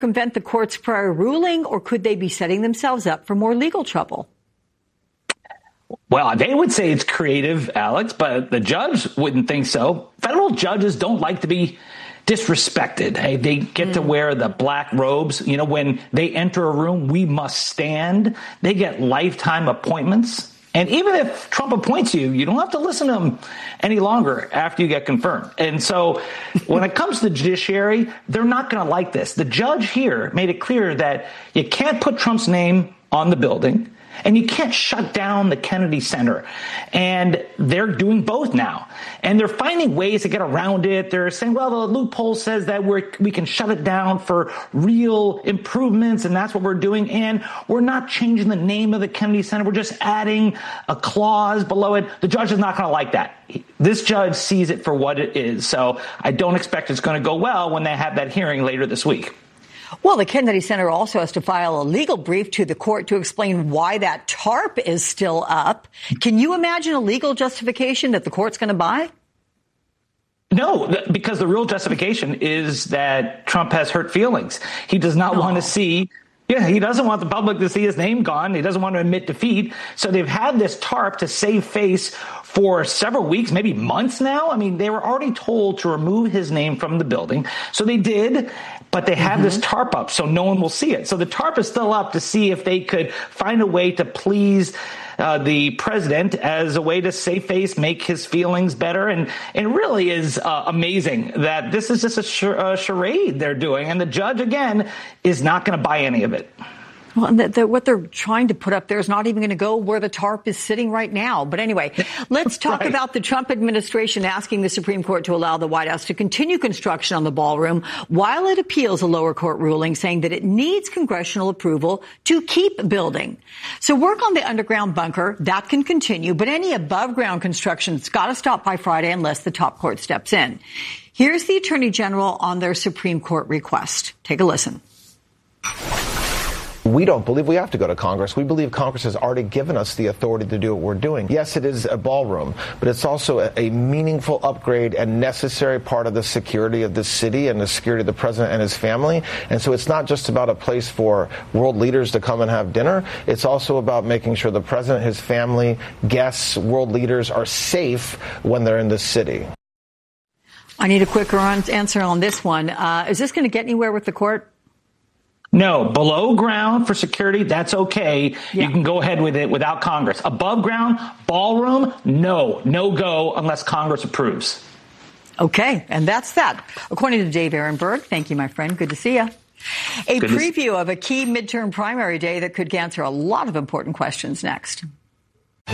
circumvent the court's prior ruling, or could they be setting themselves up for more legal trouble? Well, they would say it's creative, Alex, but the judge wouldn't think so. Federal judges don't like to be disrespected. Hey, they get to wear the black robes. You know, when they enter a room, we must stand. They get lifetime appointments. And even if Trump appoints you, you don't have to listen to him any longer after you get confirmed. And so when it comes to the judiciary, they're not going to like this. The judge here made it clear that you can't put Trump's name on the building, and you can't shut down the Kennedy Center. And they're doing both now. And they're finding ways to get around it. They're saying, well, the loophole says that we can shut it down for real improvements, and that's what we're doing. And we're not changing the name of the Kennedy Center. We're just adding a clause below it. The judge is not going to like that. This judge sees it for what it is. So I don't expect it's going to go well when they have that hearing later this week. Well, the Kennedy Center also has to file a legal brief to the court to explain why that tarp is still up. Can you imagine a legal justification that the court's going to buy? No, because the real justification is that Trump has hurt feelings. He does not want to see. Yeah, he doesn't want the public to see his name gone. He doesn't want to admit defeat. So they've had this tarp to save face for several weeks, maybe months now. I mean, they were already told to remove his name from the building. So they did, but they have this tarp up so no one will see it. So the tarp is still up to see if they could find a way to please the president as a way to save face, make his feelings better. And it really is amazing that this is just a charade they're doing. And the judge, again, is not going to buy any of it. Well, what they're trying to put up there is not even going to go where the tarp is sitting right now. But anyway, let's talk about the Trump administration asking the Supreme Court to allow the White House to continue construction on the ballroom while it appeals a lower court ruling saying that it needs congressional approval to keep building. So work on the underground bunker, that can continue, but any above ground construction has got to stop by Friday unless the top court steps in. Here's the Attorney General on their Supreme Court request. Take a listen. We don't believe we have to go to Congress. We believe Congress has already given us the authority to do what we're doing. Yes, it is a ballroom, but it's also a meaningful upgrade and necessary part of the security of the city and the security of the president and his family. And so it's not just about a place for world leaders to come and have dinner. It's also about making sure the president, his family, guests, world leaders are safe when they're in the city. I need a quicker answer on this one. Is this going to get anywhere with the court? No, below ground for security, that's okay. Yeah. You can go ahead with it without Congress. Above ground, ballroom, no go unless Congress approves. Okay, and that's that. According to Dave Ehrenberg, thank you, my friend. Good to see you. A preview of a key midterm primary day that could answer a lot of important questions next.